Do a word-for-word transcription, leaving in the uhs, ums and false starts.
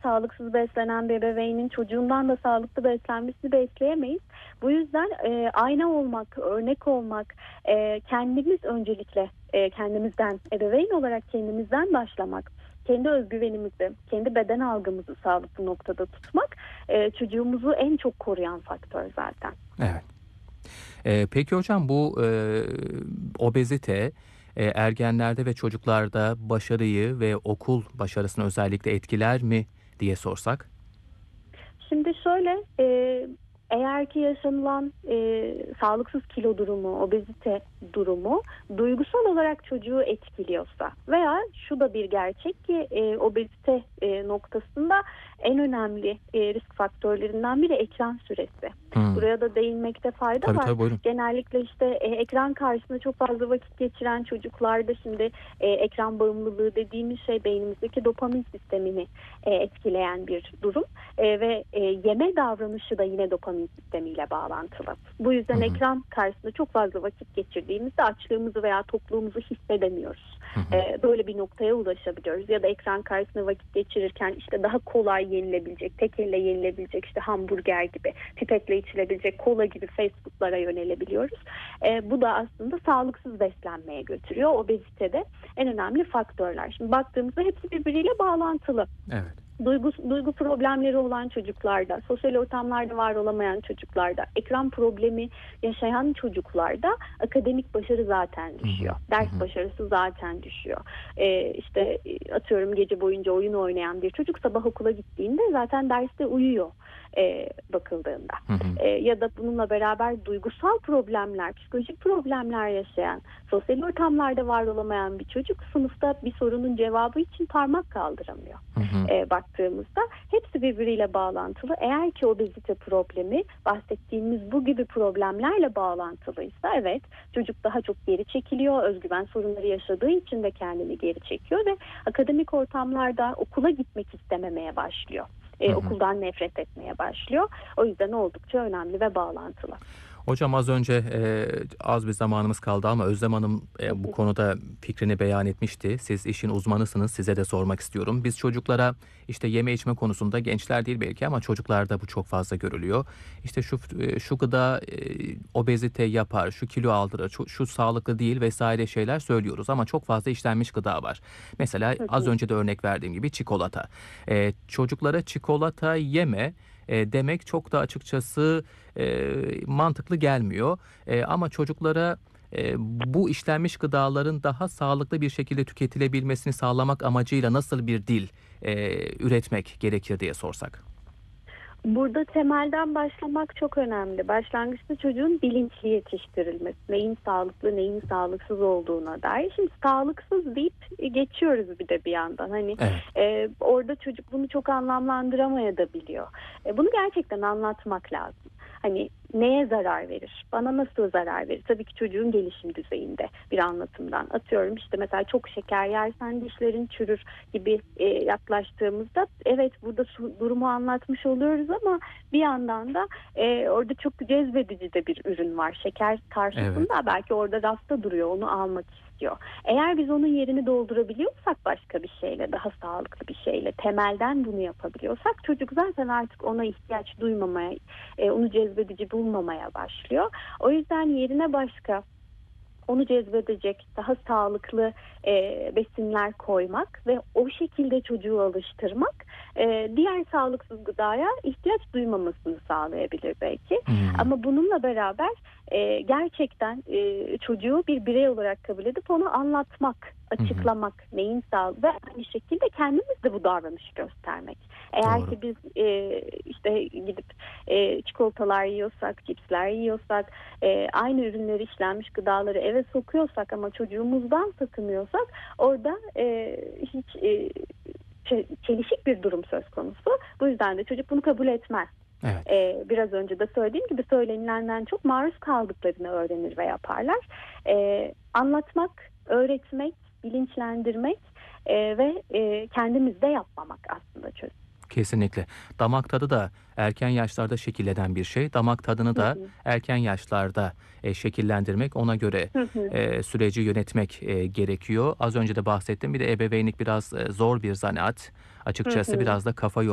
sağlıksız beslenen bir ebeveynin çocuğundan da sağlıklı beslenmesini bekleyemeyiz. Bu yüzden e, ayna olmak, örnek olmak, e, kendimiz öncelikle e, kendimizden, ebeveyn olarak kendimizden başlamak, kendi özgüvenimizi, kendi beden algımızı sağlıklı noktada tutmak e, çocuğumuzu en çok koruyan faktör zaten. Evet. Ee, peki hocam, bu e, obezite e, ergenlerde ve çocuklarda başarıyı ve okul başarısını özellikle etkiler mi diye sorsak? Şimdi şöyle, e, eğer ki yaşanılan e, sağlıksız kilo durumu, obezite durumu duygusal olarak çocuğu etkiliyorsa veya şu da bir gerçek ki e, obezite e, noktasında en önemli e, risk faktörlerinden biri ekran süresi. Hmm. Buraya da değinmekte fayda tabii, var. Tabii, buyurun. Genellikle işte e, ekran karşısında çok fazla vakit geçiren çocuklarda şimdi e, ekran bağımlılığı dediğimiz şey beynimizdeki dopamin sistemini e, etkileyen bir durum e, ve e, yeme davranışı da yine dopamin sistemiyle bağlantılı. Bu yüzden hmm. ekran karşısında çok fazla vakit geçirdiğimizde açlığımızı veya tokluğumuzu hissedemiyoruz. Hmm. E, böyle bir noktaya ulaşabiliyoruz. Ya da ekran karşısında vakit geçirirken işte daha kolay yenilebilecek, tek elle yenilebilecek işte hamburger gibi, pipetle içilebilecek kola gibi fast foodlara yönelebiliyoruz. E, bu da aslında sağlıksız beslenmeye götürüyor. Obezitede en önemli faktörler. Şimdi baktığımızda hepsi birbiriyle bağlantılı. Evet. Duygu, duygu problemleri olan çocuklarda, sosyal ortamlarda var olamayan çocuklarda, ekran problemi yaşayan çocuklarda akademik başarı zaten düşüyor. Hı hı. Ders başarısı zaten düşüyor. Ee, işte atıyorum gece boyunca oyun oynayan bir çocuk sabah okula gittiğinde zaten derste uyuyor. E, bakıldığında hı hı. E, ya da bununla beraber duygusal problemler, psikolojik problemler yaşayan, sosyal ortamlarda var olamayan bir çocuk sınıfta bir sorunun cevabı için parmak kaldıramıyor. Hı hı. E, baktığımızda hepsi birbiriyle bağlantılı. Eğer ki obezite problemi bahsettiğimiz bu gibi problemlerle bağlantılıysa evet, çocuk daha çok geri çekiliyor, özgüven sorunları yaşadığı için de kendini geri çekiyor ve akademik ortamlarda okula gitmek istememeye başlıyor. E, hı hı. Okuldan nefret etmeye başlıyor. O yüzden oldukça önemli ve bağlantılı. Hocam az önce e, az bir zamanımız kaldı ama Özlem Hanım e, bu konuda fikrini beyan etmişti. Siz işin uzmanısınız, size de sormak istiyorum. Biz çocuklara işte yeme içme konusunda, gençler değil belki ama çocuklarda bu çok fazla görülüyor. İşte şu şu gıda e, obezite yapar, şu kilo aldırır, şu, şu sağlıklı değil vesaire şeyler söylüyoruz ama çok fazla işlenmiş gıda var. Mesela az önce de örnek verdiğim gibi çikolata. E, çocuklara çikolata yeme E, demek çok da açıkçası e, mantıklı gelmiyor. E, ama çocuklara e, bu işlenmiş gıdaların daha sağlıklı bir şekilde tüketilebilmesini sağlamak amacıyla nasıl bir dil e, üretmek gerekir diye sorsak? Burada temelden başlamak çok önemli. Başlangıçta çocuğun bilinçli yetiştirilmesi, neyin sağlıklı, neyin sağlıksız olduğuna dair. Şimdi sağlıksız deyip geçiyoruz bir de bir yandan. Hani evet. e, orada çocuk bunu çok anlamlandıramayabiliyor. E, bunu gerçekten anlatmak lazım. Hani neye zarar verir? Bana nasıl zarar verir? Tabii ki çocuğun gelişim düzeyinde bir anlatımdan. Atıyorum işte mesela çok şeker yersen dişlerin çürür gibi e, yaklaştığımızda evet burada durumu anlatmış oluyoruz ama bir yandan da e, orada çok cezbedici de bir ürün var. Şeker karşısında evet. belki orada rafta duruyor, onu almak istiyor. Eğer biz onun yerini doldurabiliyorsak başka bir şeyle, daha sağlıklı bir şeyle, temelden bunu yapabiliyorsak çocuk zaten artık ona ihtiyaç duymamaya, e, onu cezbedici bulmamaya başlıyor. O yüzden yerine başka, onu cezbedecek daha sağlıklı e, besinler koymak ve o şekilde çocuğu alıştırmak e, diğer sağlıksız gıdaya ihtiyaç duymamasını sağlayabilir belki. Hmm. Ama bununla beraber e, gerçekten e, çocuğu bir birey olarak kabul edip onu anlatmak, açıklamak, hmm. neyin sağlığı ve aynı şekilde kendimiz de bu davranışı göstermek. Eğer Doğru. ki biz e, işte gidip e, çikolatalar yiyorsak, cipsler yiyorsak, e, aynı ürünleri, işlenmiş gıdaları eve sokuyorsak ama çocuğumuzdan sakınıyorsak orada e, hiç e, çelişik bir durum söz konusu. Bu yüzden de çocuk bunu kabul etmez. Evet. Ee, biraz önce de söylediğim gibi söylenilenden çok maruz kaldıklarını öğrenir ve yaparlar. Ee, anlatmak, öğretmek, bilinçlendirmek e, ve e, kendimiz de yapmamak aslında çözüm. Kesinlikle. Damak tadı da erken yaşlarda şekillenen bir şey. Damak tadını da hı hı. erken yaşlarda e, şekillendirmek, ona göre hı hı. E, süreci yönetmek e, gerekiyor. Az önce de bahsettim. Bir de ebeveynlik biraz e, zor bir zanaat. Açıkçası hı hı. biraz da kafa